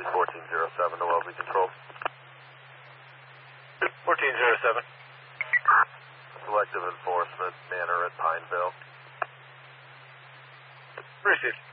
Leslie 1407 to Wellesley Control. 1407. Selective enforcement, Manor at Pineville. Received.